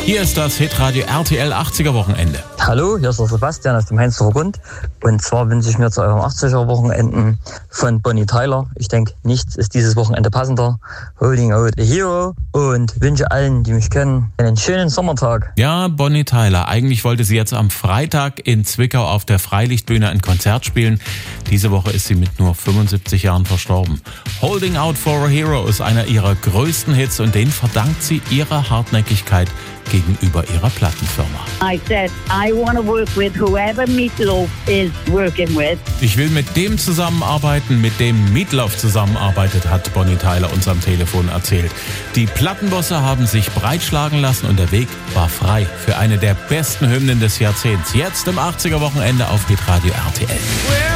Hier ist das Hitradio RTL 80er Wochenende. Hallo, hier ist der Sebastian aus dem Heinzdorfer Grund. Und zwar wünsche ich mir zu eurem 80er Wochenenden von Bonnie Tyler. Ich denke, nichts ist dieses Wochenende passender. Holding Out a Hero. Und wünsche allen, die mich kennen, einen schönen Sommertag. Ja, Bonnie Tyler. Eigentlich wollte sie jetzt am Freitag in Zwickau auf der Freilichtbühne ein Konzert spielen. Diese Woche ist sie mit nur 75 Jahren verstorben. Holding Out for a Hero ist einer ihrer größten Hits und den verdankt sie ihrer Hartnäckigkeit gegenüber ihrer Plattenfirma. I said, I want to work with whoever Meatloaf is working with. Ich will mit dem zusammenarbeiten, mit dem Meatloaf zusammenarbeitet, hat Bonnie Tyler uns am Telefon erzählt. Die Plattenbosse haben sich breitschlagen lassen und der Weg war frei für eine der besten Hymnen des Jahrzehnts. Jetzt im 80er Wochenende auf Hitradio RTL.